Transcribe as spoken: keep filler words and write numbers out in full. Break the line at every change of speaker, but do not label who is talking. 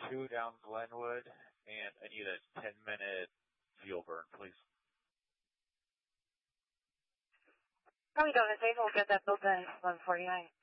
two down Glenwood, and I need a ten minute fuel burn, please.
Probably don't think we'll get that built in one forty-nine.